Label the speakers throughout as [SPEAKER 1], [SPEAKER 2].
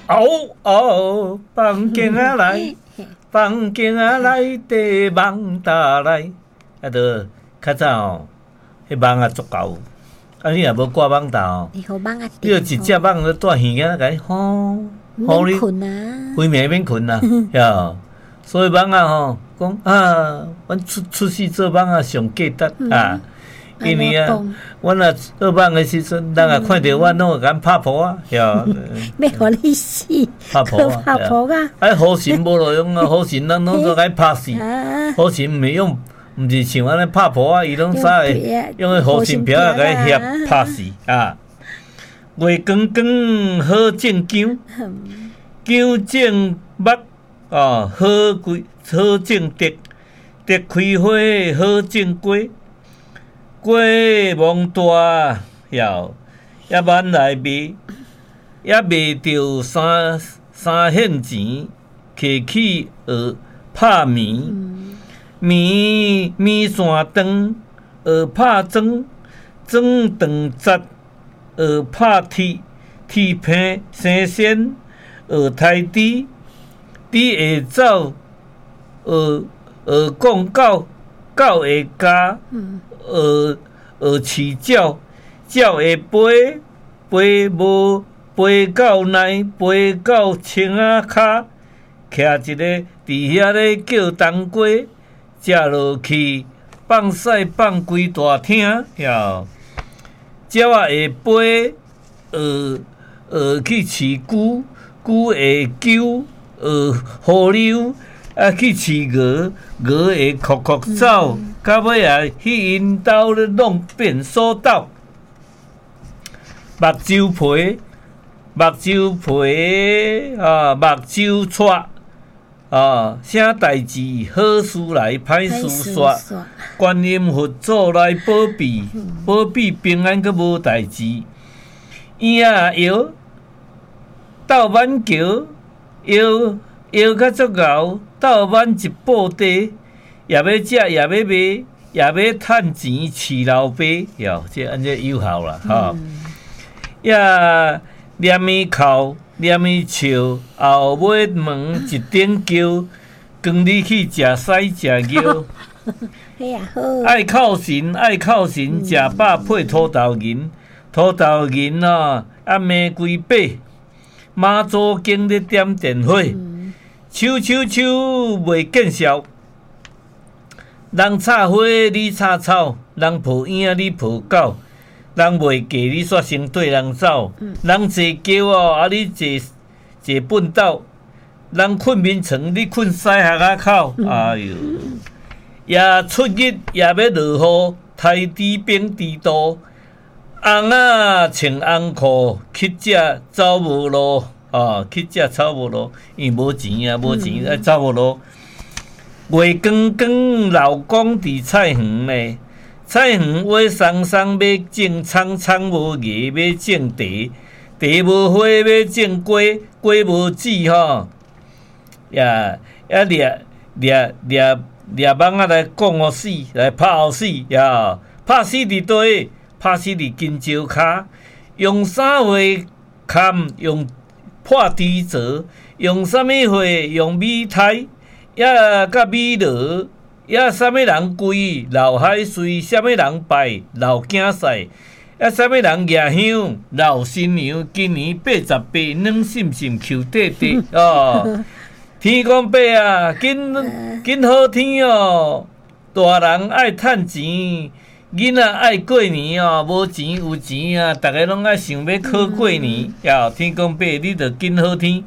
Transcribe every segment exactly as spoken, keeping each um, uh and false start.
[SPEAKER 1] 嗷嗷，房间啊来，房间啊来，地梦打来，啊，都较早哦，迄梦啊足够。啊，你若无挂网搭哦，你就一只网咧带耳仔甲伊吼，吼你，规暝免困啊，呀，所以网啊吼，讲啊，阮出出世做网啊上价值啊，因为啊，阮啊做网的时阵，人啊看到阮拢会甲拍婆啊，呀，
[SPEAKER 2] 要互你死，
[SPEAKER 1] 拍婆啊，
[SPEAKER 2] 拍婆啊，
[SPEAKER 1] 啊，好神无路用啊，好神咱拢做甲伊拍死，好神毋是用。毋是像安尼拍婆啊，伊拢啥会用个护身瓢啊，甲伊遐拍死啊！月光光好正姜，姜正目哦，好贵好正德，德开花好正果，果望大要也万来卖，也卖着三三现钱，摕去学拍面。面面线长，学拍庄，庄长窄，学拍铁，铁片生鲜，学抬猪，猪会走，学学讲狗，狗会咬，学学饲鸟，鸟会飞，飞无飞到内，飞到青仔骹，徛一个伫遐咧叫冬瓜。食落去，放屎放规大厅，哟！鸟仔会飞，学学去饲龟，龟会揪，学河流，啊去饲鹅，鹅会哭哭走，到尾啊去因兜咧弄变所斗。目睭皮，目睭皮啊，目睭撮。啊！啥代志好事来，歹事煞。观音佛祖来保庇，保庇平安，阁无代志。婴仔摇，斗板桥，摇摇较足敖，斗板一布袋，也要食，也要卖，也要趁钱饲老爸。哟，这安这有效啦，吼。也念伊哭。念伊笑，后尾门一顶桥，跟你去食屎食尿。爱靠神，爱靠神，食饱配土豆银，土豆银哦，啊玫瑰饼，妈祖经咧点电火，手手手袂见效。人插花，你插草；人抱婴，你抱狗。人袂嫁你煞先对人走，嗯、人坐轿哦，啊你坐坐粪斗，人困眠床，你困屎壳仔口，嗯、哎哟！也出日也要落雨，太猪冰猪肚，翁仔穿红裤，乞食走无路，哦，乞食走无路，因无钱啊，无钱啊，走无路。月光光，老公伫菜园呢。菜园话松松要种葱，葱无叶要种茶，茶无花要种瓜，瓜无籽吼，也也掠掠掠掠网仔来讲互死，来拍互死，呀，拍死伫底，拍死伫金蕉骹，用啥货砍？用破猪槽，用啥物货？用米苔，也甲米箩。也啥物人跪老海水，啥物人拜老囝婿，也啥物人夜香老新娘。今年八十八，软心心求弟弟哦。天公伯啊，紧紧好天哦！大人爱趁钱，囡仔爱过年哦。无钱有钱啊，逐个拢爱想要考过年。呀，天公伯，你着紧好天。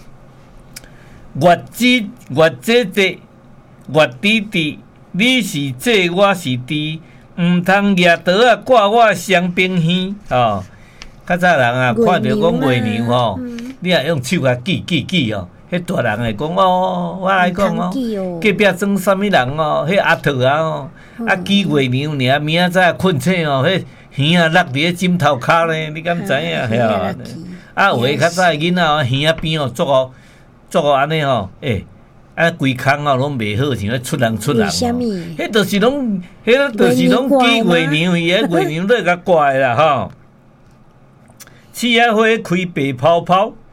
[SPEAKER 1] 月子月姐姐。月弟弟，你是姐，我是弟，毋通举刀啊挂我双边耳哦。较早人啊，看到讲月娘吼，你啊用手啊记记记哦。迄大人会讲哦，我来讲哦，隔壁装啥物人哦？迄阿桃啊哦，啊记月娘尔，明仔载困醒哦，迄耳啊落伫咧枕头骹咧，你敢知影？嘿啊，啊有诶较早诶囡仔哦，耳啊边哦，做哦做哦安尼吼，诶。啊，规空哦拢袂好，像咧出人出人哦。迄著是拢，迄著是拢记月娘，伊个月娘咧较怪啦吼。刺仔花开白泡泡，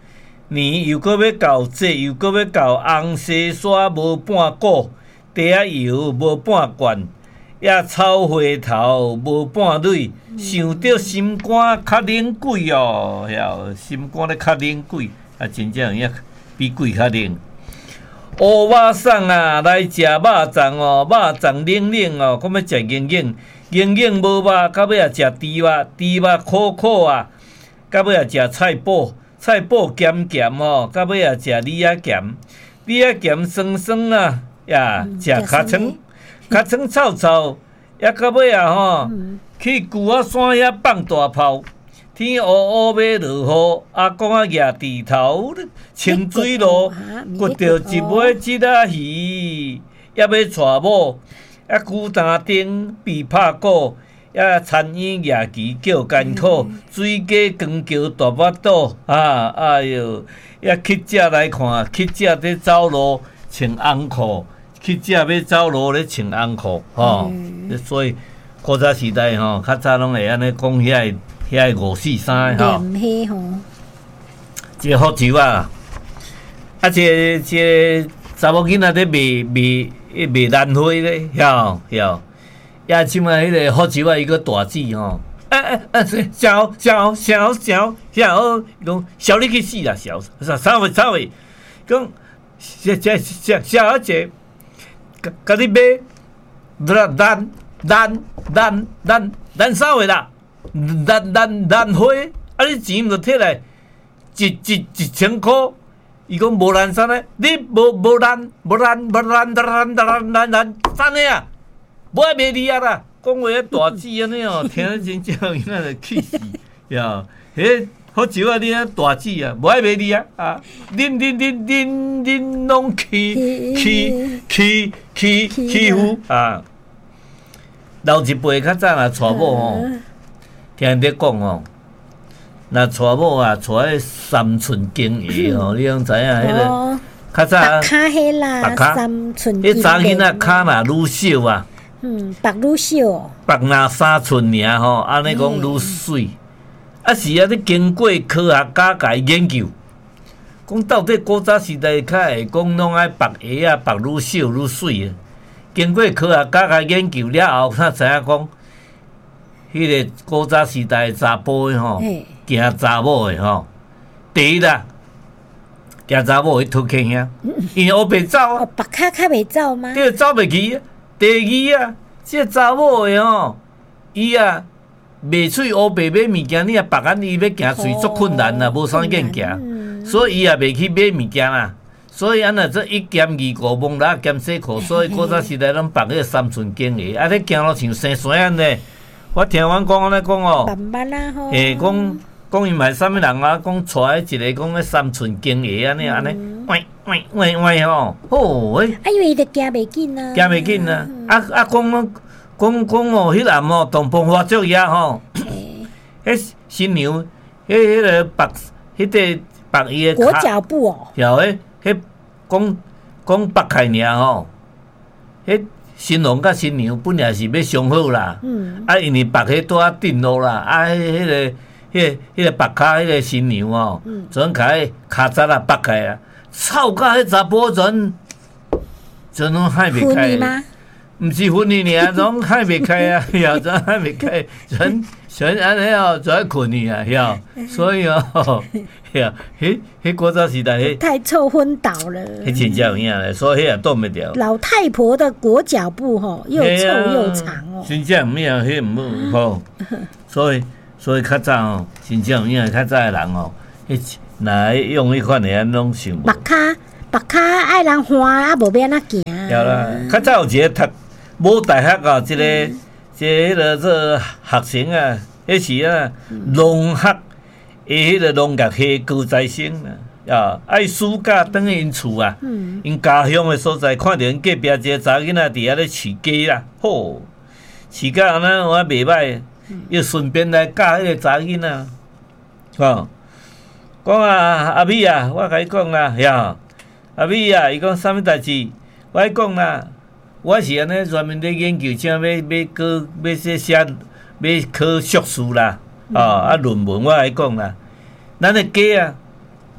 [SPEAKER 1] 年又搁要到节，又搁要到红西沙无半个，地啊油无半罐，也草花头无半蕊，想着心肝较冷贵哦，哟，心肝咧较冷贵，啊，真正影比贵较冷。乌肉送啊，来食肉粽哦，肉粽冷冷哦，我要食硬硬，硬硬无肉，到尾啊食猪肉，猪肉苦苦啊，到尾啊食菜脯，菜脯咸咸哦，到尾啊食李仔咸，李仔咸酸酸啊，呀，食尻川，尻川臭臭，也到尾啊吼，去旧仔山遐放大炮。天乌乌要落雨，阿公啊举地头，清水路，掘着一尾一仔鱼，也要带某，也久担灯被拍鼓，也田园举旗叫艰苦，水家光桥大巴肚，啊，哎哟，也乞食来看，乞食在走路穿红裤，乞食要走路咧穿红裤，吼、嗯，所以古早时代吼，较早拢会安尼讲遐个。遐五四三吼，
[SPEAKER 2] 连吼，
[SPEAKER 1] 一个福州啊，啊，一个一个查某囡仔咧卖卖卖兰花咧，晓晓，也即摆迄个福州啊，伊个大姊吼，啊啊啊，小小小小小，讲小你去死啦，小啥啥位啥位，讲小小小小姐，甲甲你买，兰兰兰兰兰兰啥位啦？兰兰兰花，啊！你钱毋着摕来一一一千箍，伊讲无兰啥呢？你无无兰无兰无兰兰兰兰兰啥呢啊？无爱卖你啊啦！讲话大姊安尼哦，听得真正囡仔着气死呀！迄福州啊，你啊大姊啊，无爱卖你啊啊！恁恁恁恁恁拢欺欺欺欺欺负啊！老一辈较早若娶某吼。听人咧讲哦，若娶某啊，娶迄三寸经鞋吼，你拢知影迄个较早
[SPEAKER 2] 白骹迄啦，三寸经。
[SPEAKER 1] 迄查囡仔骹若愈小啊，
[SPEAKER 2] 嗯，白愈小，
[SPEAKER 1] 白若三寸尔吼，安尼讲愈水。啊是啊，你经过科学家家研究，讲到底古早时代较会讲拢爱白鞋啊，白愈小愈水啊。经过科学家家研究了后，才知影讲。迄个古早时代查甫的吼，惊查某的吼，第一啦，惊查某去偷看遐，因为黑白走啊。
[SPEAKER 2] 哦，白骹较袂走吗？
[SPEAKER 1] 对，走袂去。第二啊，即个查某的吼，伊啊，卖喙黑白买物件，你啊白眼伊要行喙足困难啦，无啥见行，所以伊也袂去买物件啦。所以安那这一兼二五蒙啦，兼四裤，所以古早时代拢绑迄个三寸经鞋，啊，你行路像生山安尼。我听阮讲安尼讲哦，
[SPEAKER 2] 慢慢啊吼，
[SPEAKER 1] 嘿，讲讲伊嘛啥物人啊，讲带一个讲迄三寸经鞋安尼安尼，喂喂喂喂吼，好诶。
[SPEAKER 2] 啊，因为伊着行袂紧啊，
[SPEAKER 1] 行袂紧啊，啊啊讲讲讲哦，迄暗哦，东方花烛夜吼，迄新娘，迄迄个白，迄个白伊诶
[SPEAKER 2] 裹脚布哦，
[SPEAKER 1] 晓诶，迄讲讲白开尔吼，迄。新郎甲新娘本来是要相好啦，嗯、啊，因为白迄拄啊顶落啦，啊，迄、迄个、迄、个、迄个白骹迄个新娘哦，阵甲迄骹扎啊掰开啊，臭甲迄查甫阵，阵拢喊袂开。毋是昏去尔，拢喊袂开啊，晓阵喊袂开，阵阵安尼哦，就爱困去啊，晓，所以哦。呀，迄迄古早时代，迄
[SPEAKER 2] 太臭昏倒了。
[SPEAKER 1] 迄真正有影咧，所以迄也挡袂掉。
[SPEAKER 2] 老太婆的裹脚布吼，又臭又长哦。
[SPEAKER 1] 真正毋影，迄毋好吼。所以所以较早吼，真正有影，较早诶人吼，迄若用迄款诶，安拢想无。
[SPEAKER 2] 白骹白骹爱人换啊，无要安怎行。
[SPEAKER 1] 有啦，较早有一个读某大学啊，一个一个迄个做学生啊，迄时啊，农学。伊迄个农业系高材生啦，啊，爱暑假转去因厝啊，嗯、因家乡诶所在，看着因隔壁一个查囡仔伫遐咧饲鸡啦，吼，饲甲安尼我袂歹，又顺便来教迄个查囡仔，吼，讲啊阿美啊，我甲你讲啦，呀，阿美啊，伊讲啥物代志？我甲你讲啦，我是安尼专门咧研究，啥要要考要写写要考硕士啦。哦，啊，论文我来讲啦，咱的鸡啊，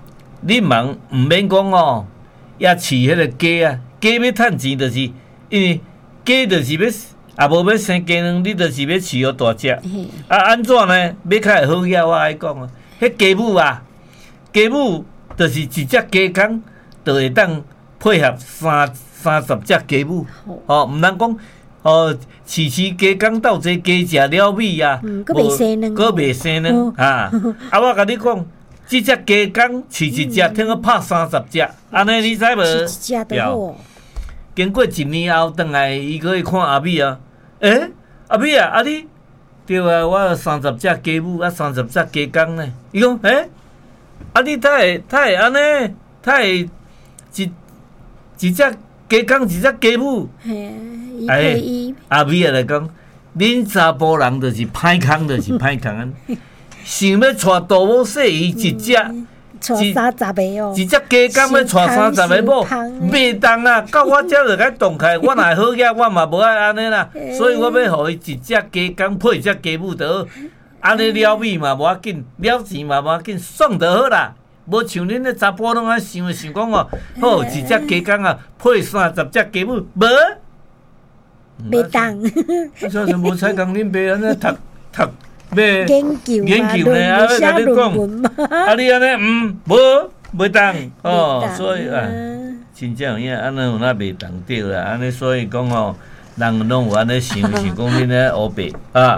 [SPEAKER 1] 你忙毋免讲哦，也饲迄个鸡啊，鸡要趁钱，就是因为鸡就是要也无要生鸡卵，你就是要饲互大只。啊，安怎呢？要较会好遐，我爱讲啊，迄鸡母啊，鸡母就是一只鸡公，就会当配合三三十只鸡母，哦，毋通讲。哦，饲饲鸡公斗这鸡食了米啊，
[SPEAKER 2] 嗯，佫袂生卵，
[SPEAKER 1] 佫袂生卵啊！啊，我甲你讲，即只鸡公饲一只，听讲拍三十只，安尼你知无？
[SPEAKER 2] 饲一只都好。
[SPEAKER 1] 经过一年后，转来伊可以看阿美啊，诶，阿美啊，啊你对啊，我有三十只鸡母，啊三十只鸡公呢。伊讲，诶，啊你太会太会安尼，太会一一只鸡公一只鸡母。
[SPEAKER 2] 哎，
[SPEAKER 1] 阿美啊来讲，恁查甫人就是歹空，就是歹空。想要带大某细伊一只，
[SPEAKER 2] 带三十个哦，
[SPEAKER 1] 一只鸡公要带三十个某，袂当啊！到我遮就该动开，我若好嘢，我嘛无爱安尼啦。所以我要互伊一只鸡公配一只鸡母就好，安尼了米嘛无要紧，了钱嘛无要紧，爽就好啦。无像恁咧查甫拢爱想想讲哦，好一只鸡公啊，配三十只鸡母，无。
[SPEAKER 2] 袂当，
[SPEAKER 1] 啊，所以无采讲恁爸安尼读读要
[SPEAKER 2] 研究
[SPEAKER 1] 研究呢，啊，要甲你讲，啊，你安尼嗯，无袂当哦，所以啊，真正有影安尼有哪袂当对啦，安尼所以讲哦，人拢有安尼想，想讲恁咧黑白啊，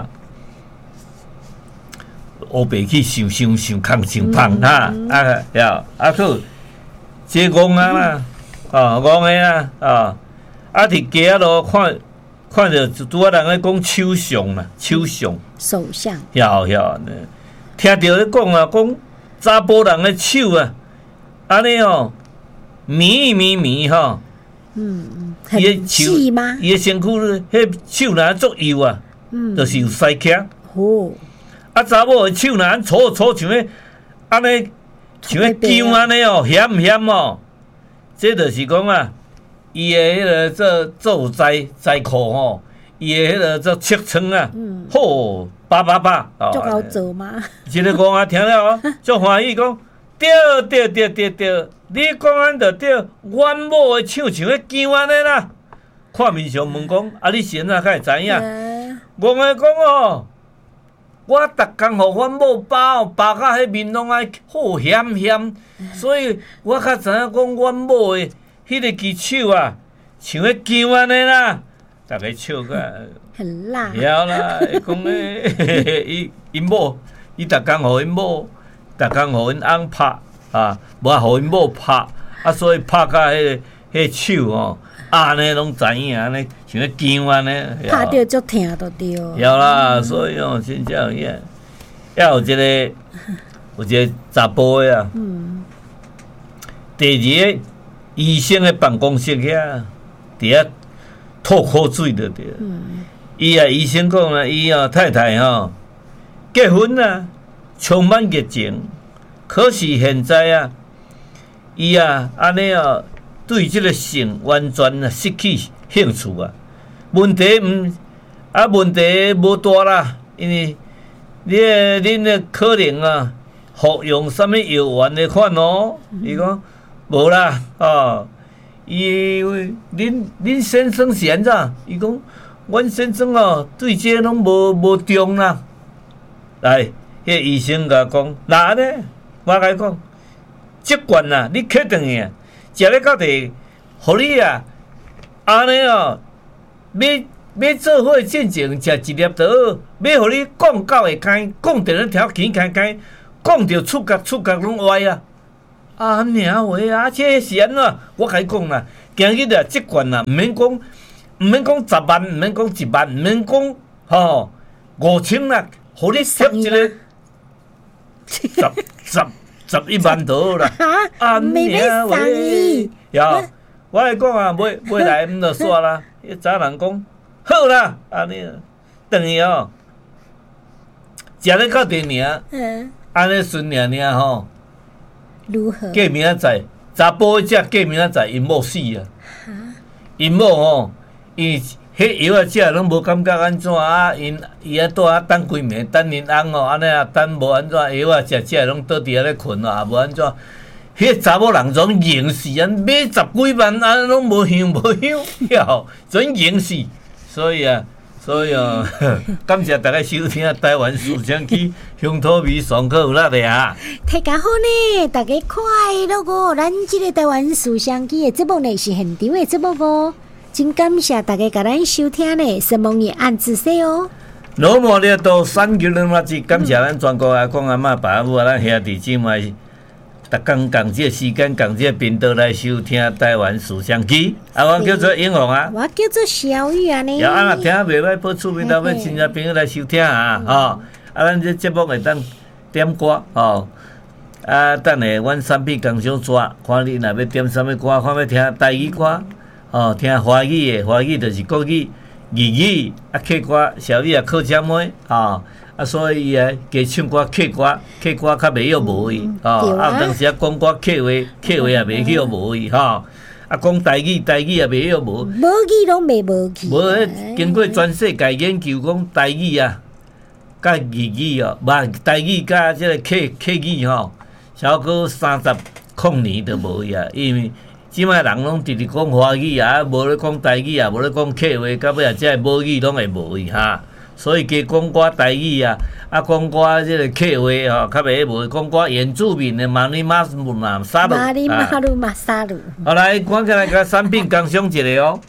[SPEAKER 1] 黑白去想想想空想胖哈，啊呀，啊好，这戆啊啦，哦，戆个啊，啊，啊伫街仔路看。看着拄仔人咧讲手相啦，手相，
[SPEAKER 2] 手相，
[SPEAKER 1] 晓晓，听着咧讲啊，讲查甫人咧手啊，安尼哦，咪咪咪吼，
[SPEAKER 2] 嗯，很细吗？
[SPEAKER 1] 伊诶身躯迄手若足油啊，嗯，就是有西徛。哦，啊查某诶手若搓搓像咧安尼，像咧姜安尼哦，咸毋咸哦？这就是讲啊。伊诶迄个做做灾灾裤吼，伊诶迄个做切床啊，好叭叭叭，
[SPEAKER 2] 足好做吗？
[SPEAKER 1] 一个讲啊，听了哦，足欢喜讲，对对对对对，你讲安着对，阮某诶手像迄姜安尼啦。看面上问讲，啊，你现在才会知影？我爱讲哦，我逐工互阮某包包甲迄面拢爱好咸咸，所以我较知影讲阮某诶。迄个支手啊，像迄姜安尼啦，逐个笑个
[SPEAKER 2] 很辣。
[SPEAKER 1] 晓啦，讲咧，伊因某，伊逐工互因某，逐工互因翁拍啊，无互因某拍，啊，所以拍甲迄个迄手吼，安尼拢知影安尼，像迄姜安尼。
[SPEAKER 2] 拍着足疼就对。
[SPEAKER 1] 晓啦，所以哦，真正有影，要有一个，有一个查甫的啊。嗯。第二个。医生的办公室遐，伫遐吐口水着对。伊啊，医生讲啊，伊啊太太吼结婚啊，充满热情，可是现在啊，伊啊安尼啊，对即个性完全啊失去兴趣啊。问题毋啊，问题无大啦，因为你诶恁诶可能啊，服用啥物药丸诶款哦，伊讲。无啦，哦，伊恁恁先生是安怎？伊讲，阮先生哦，对这拢无无中啦。来，迄个医生甲讲，那安尼，我甲伊讲，即罐啊，你确定诶？食咧到底，互你啊，安尼哦，要要做伙进前食一粒就好，要互你讲到会开，讲着咧条起开开，讲着触角触角拢歪啊。啊，娘喂啊！这是安怎？我甲你讲啦，今日啊，即罐啊，毋免讲，毋免讲十万，毋免讲一万，毋免讲吼五千啦，互你贴一个十十十一万多啦。啊，娘喂！呀，我来讲啊，买买来毋就煞啦。迄早人讲好啦，安尼等于哦，食咧到第尔，安尼顺尔尔吼。
[SPEAKER 2] 如何？
[SPEAKER 1] 过明仔载，查甫迄只过明仔载，因某死啊！因某吼，伊迄药啊食拢无感觉安怎啊？因伊啊住啊等规暝，等因翁哦，安尼啊等无安怎，药啊食食拢倒伫遐咧困哦，也无安怎。 迄个查某人总赢死啊，买十几万啊，拢无香无香，哟，总赢死。所以啊，所以啊，感谢大家收听台湾思想机乡土味上课有力的啊！
[SPEAKER 2] 大家好呢，大家快乐哦！咱这个台湾思想机的节目呢是现场的节目哦，真感谢大家甲咱收听呢，希望你按自说哦。
[SPEAKER 1] 老莫了到三九零垃圾，感谢咱全国阿公阿嬷爸母啊，咱兄弟姊妹。逐工共这时间，共这频道来收听台湾思想机。啊，我叫做英雄啊，
[SPEAKER 2] 我叫做小雨啊呢。
[SPEAKER 1] 要啊，听袂歹，报厝边头要亲戚朋友来收听啊，吼、哦。啊，咱这节目会当点歌，吼、哦。啊，等下阮产品工商抓，看你若要点啥物歌，看要听台语歌，哦，听华语的，华语就是国语、日语，啊，客歌，小雨也靠车妹，吼。啊，所以啊，加唱歌、客歌、客歌较袂晓无味，吼、嗯。啊，有当时啊讲歌、客话、客话也袂晓无味，吼。啊，讲台语、台语也袂晓无。
[SPEAKER 2] 无语拢袂无去。
[SPEAKER 1] 无，经过全世界研究，讲台语啊，甲日语哦，无台语甲即个客客语吼，超过三十空年都无去啊，因为即摆人拢直直讲华语啊，无咧讲台语啊，无咧讲客话，到尾啊，即个母语拢会无去哈。所以加讲歌台语啊，啊讲歌即个客话吼，较袂无讲歌原住民的马里马鲁马沙鲁，
[SPEAKER 2] 马里马鲁马沙鲁。
[SPEAKER 1] 好来，赶起来甲产品工商一下哦。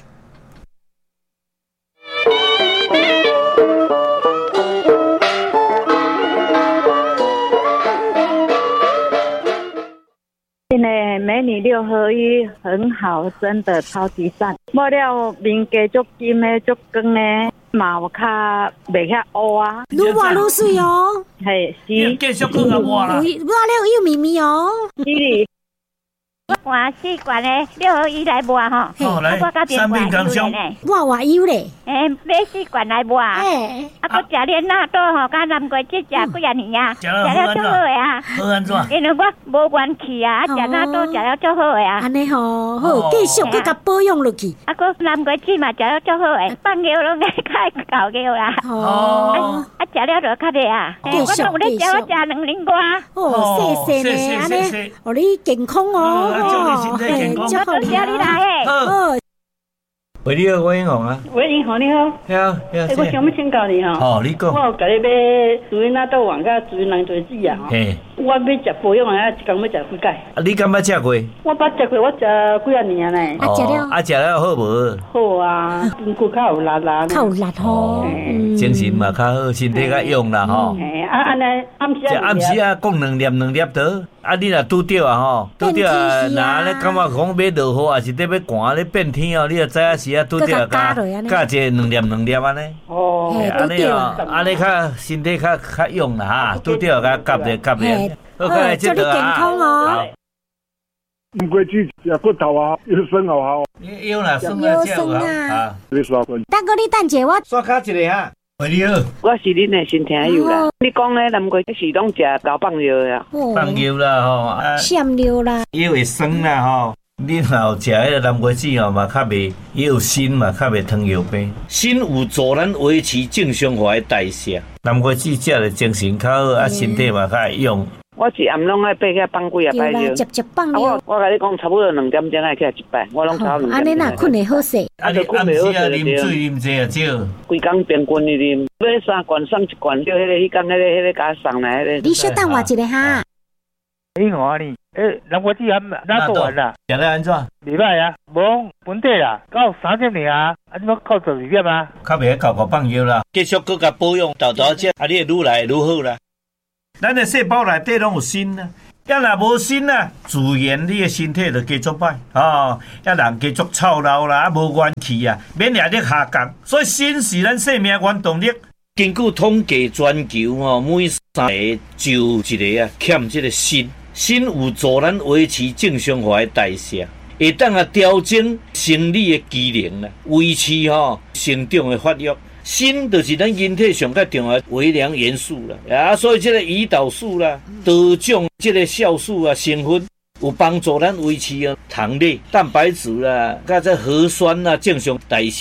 [SPEAKER 3] 现在美女六合一很好，真的超级赞。抹了面加足金的，足光的。嘛有较袂遐乌啊，
[SPEAKER 2] 愈抹愈水哦。
[SPEAKER 3] 嘿，是。
[SPEAKER 1] 继续去甲抹啦。
[SPEAKER 2] 抹了又咪咪哦。
[SPEAKER 3] 是。
[SPEAKER 4] 换四罐的六合一来抹吼。
[SPEAKER 1] 好来，产品工商。
[SPEAKER 2] 抹外油咧。
[SPEAKER 4] 诶，买四罐来抹。
[SPEAKER 2] 诶。
[SPEAKER 4] 啊，佮食咧纳豆吼，甲南瓜子食几啊年啊，食了足好诶啊。
[SPEAKER 1] 好安怎？
[SPEAKER 4] 因为我无元气啊，食纳豆食了足好诶啊。
[SPEAKER 2] 安尼吼，好，继续佮甲保养落去。
[SPEAKER 4] 啊，佮南瓜子嘛食了足好诶，放尿拢爱较搞尿啦。
[SPEAKER 2] 哦。
[SPEAKER 4] 啊，食了就较厉啊。
[SPEAKER 2] 继续继续。
[SPEAKER 4] 我食两零瓜。
[SPEAKER 2] 哦，谢谢呢，安尼，互你健康哦。
[SPEAKER 1] 身体健康，
[SPEAKER 2] 祝福你来
[SPEAKER 1] 好。喂，你好，我英雄啊。
[SPEAKER 5] 喂，英雄你好。
[SPEAKER 1] 对啊，对啊。
[SPEAKER 5] 我想要请教你吼。
[SPEAKER 1] 哦，你讲。
[SPEAKER 5] 我有甲你买煮那豆丸甲煮两对子啊。嘿。我要食保养啊，一工要食几届？
[SPEAKER 1] 啊，你敢捌食过？
[SPEAKER 5] 我捌食过，我食几啊年呢。
[SPEAKER 2] 啊，食了。
[SPEAKER 1] 啊，食了好无？
[SPEAKER 5] 好啊，筋骨较有力啦。
[SPEAKER 2] 较有力吼。
[SPEAKER 1] 精神嘛较好，身体较勇啦吼。
[SPEAKER 5] 嘿，啊安尼暗时啊。
[SPEAKER 1] 食暗时啊，讲两粒两粒得。啊，你若拄着啊吼，拄着啊，若咧感觉讲要落雨，还是得要寒咧变天哦，你就知影是啊拄着加加一个两粒两粒安尼。
[SPEAKER 5] 哦，
[SPEAKER 1] 安尼哦，安尼较身体较较勇啦哈，拄着甲夹者夹者。好，来
[SPEAKER 2] 祝你健康哦。
[SPEAKER 6] 唔过去食骨头啊，腰酸好好。
[SPEAKER 1] 腰啦，酸啊，
[SPEAKER 2] 腰酸啊。
[SPEAKER 6] 你刷过？
[SPEAKER 2] 等个你等者我。
[SPEAKER 1] 刷卡一个哈。喂，你好，
[SPEAKER 3] 我是恁的新听友啦。你讲咧，南瓜是拢食高放药呀？
[SPEAKER 1] 放药啦吼，啊，
[SPEAKER 2] 闪尿啦，
[SPEAKER 1] 腰会酸啦吼。你若有食迄个南瓜子吼，嘛较袂，也有心嘛，较袂糖尿病。锌有助咱维持正常化的代谢。南瓜子食了精神较好，啊，身体嘛较会用。
[SPEAKER 3] 我一暗拢爱爬起放几啊摆尿。
[SPEAKER 2] 接接放
[SPEAKER 3] 尿。我我甲你讲，差不多两点钟爱起来一摆，我拢差两点。
[SPEAKER 2] 安尼若困会好势。
[SPEAKER 1] 啊，你暗时啊，啉水啉济啊少。
[SPEAKER 3] 规工平均哩啉，买三罐送一罐，叫迄个迄工迄个迄个甲送来迄个。
[SPEAKER 2] 你小等我一个哈。
[SPEAKER 7] 英雄啊你，诶，南瓜子还哪做完啦？
[SPEAKER 1] 食得安怎？
[SPEAKER 7] 袂歹啊，无本地啦，到三点尔啊，啊怎么到十二点啊？
[SPEAKER 1] 较袂搞个放药啦，继续搁甲保养，豆豆食，啊，你会愈来愈好啦。咱的细胞内底拢有锌啦，要若无锌啊，自然你的身体就加足歹哦，要人加足操劳啦，啊无元气啊，免疫力下降，所以锌是咱生命原动力。根据统计全球吼，每三个就一个啊欠这个锌，锌有助咱维持正常化的代谢，会当啊调整生理的机能啦，维持吼成长的发育。锌就是咱人体上较重要的微量元素啦，啊，所以这个胰岛素啦、多种这个酵素啊成分，有帮助咱维持啊糖类、蛋白质啦，甲这核酸啊正常代谢。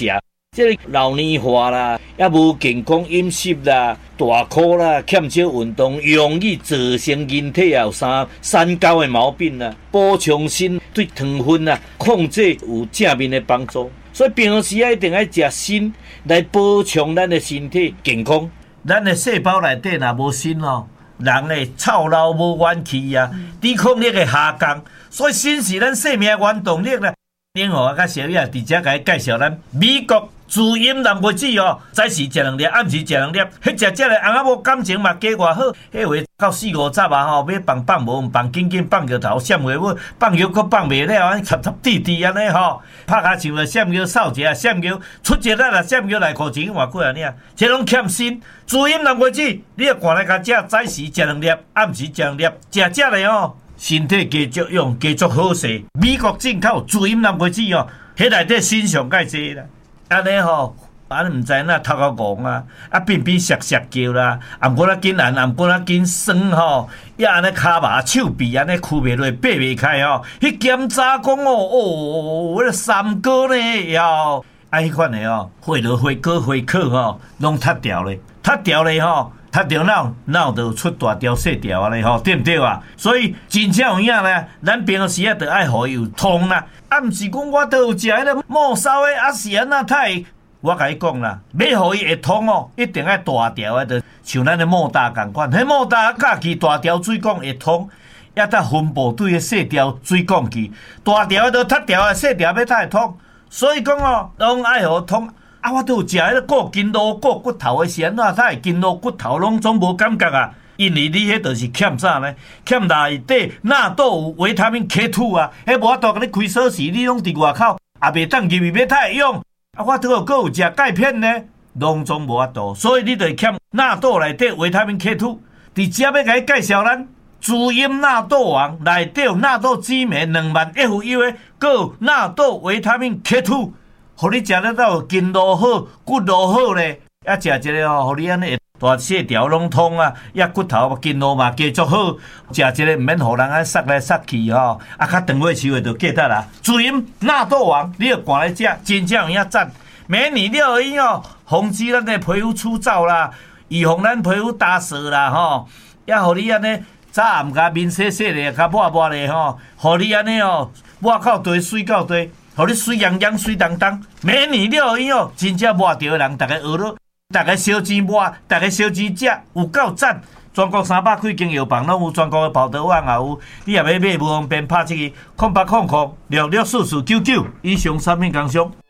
[SPEAKER 1] 这个老年化啦，也无健康饮食啦，大箍啦，欠少运动，容易造成人体也有三三高的毛病啦。补充锌对糖分啊控制有正面的帮助，所以平时啊一定要食锌来补充咱的身体健康。咱的细胞内底若无锌哦，人的操劳无元气啊，抵抗力会下降，所以锌是咱生命原动力啦。另外，甲小叶直接甲伊介绍咱美国滋阴蓝莓子哦，早时食两粒，暗时食两粒。迄食只个翁仔某感情嘛加偌好，迄话到四五十啊吼，要放放无，放紧紧放摇头，闪话尾放摇佫放袂了，安插插滴滴安尼吼，拍下像个闪摇扫一下，闪摇出一力啦，闪摇内裤钱偌几啊呢？这拢欠锌，滋阴蓝莓子，你要赶来甲食，早时食两粒，暗时食两粒，食只个哦。身体加足用，加足好势。美国进口滋阴蓝莓子哦，迄内底锌上介济啦。安尼吼，安尼毋知哪头壳戆啊，啊变变涩涩叫啦，啊毋过仔紧按，啊毋过仔紧酸吼，也安尼骹麻手臂安尼屈袂落，爬袂开吼。迄检查讲哦，哦，迄个三哥呢，哟，啊迄款的哦，血落血果血壳吼，拢塌掉咧，塌掉咧吼。他着脑脑就出大条细条啊咧吼，对毋对啊？所以真正有影咧，咱平时啊着爱互伊有通啦，啊毋是讲我都有食迄个末梢的啊是安那太，我甲你讲啦，要互伊会通哦，一定爱大条的，就像咱的莫大共款，迄莫大架起大条水管会通，也得分部队的细条水管去，大条的塌条的细条要才会通，所以讲哦，拢爱互通。啊，我都有食迄个过筋络、过骨头的是安怎？他会筋络骨头拢总无感觉啊，因为你迄就是欠啥呢？欠内底纳豆有维他命 K 二 啊，迄无法度甲你开锁匙，你拢伫外口，也袂当入去要太用。啊，我都有搁有食钙片呢，拢总无法度，所以你就欠纳豆内底维他命 K 二。伫遮要甲你介绍咱滋阴纳豆王内底有纳豆激酶两万 F U 的，搁有纳豆维他命 K 二。互你食得到筋络好、骨络好咧，啊食一个吼，互你安尼大细条拢通啊，也骨头筋络嘛加足好，食一个毋免互人安塞来塞去吼，啊较长尾收的就记得啦。滋阴纳豆王，你要赶来食，真正有影赞。美女六合一哦，防止咱的皮肤粗糙啦，预防咱皮肤打湿啦吼，也互你安尼早暗甲面洗洗咧，较抹抹咧吼，互你安尼哦，抹到地水到地。互你水洋洋、水当当，美女六合一哦，真正抹着的人，大家学咯，大家小钱抹，大家小钱食，有够赞！全国三百几间药房拢有，全国的跑道网也有，你也要买无方便，拍这个空八空空六六四四九九，以上产品工商。